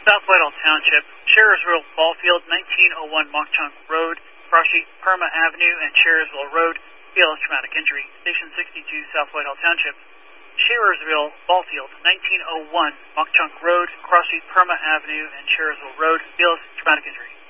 South Whitehall Township, Shearsville Ballfield, 1901 Mock Chunk Road, Cross Street, Perma Avenue, and Shearsville Road, BLS traumatic injury. Station 62, South Whitehall Township, Shearsville Ballfield, 1901 Mock Chunk Road, Cross Street, Perma Avenue, and Shearsville Road, BLS traumatic injury.